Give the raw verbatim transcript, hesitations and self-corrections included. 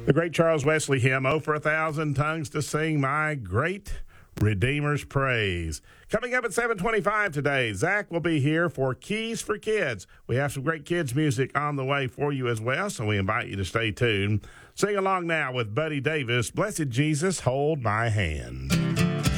The great Charles Wesley hymn, "Oh, for a thousand tongues to sing my great Redeemer's praise." Coming up at seven twenty-five today, Zach will be here for Keys for Kids. We have some great kids music on the way for you as well, so we invite you to stay tuned. Sing along now with Buddy Davis, "Blessed Jesus, Hold My Hand."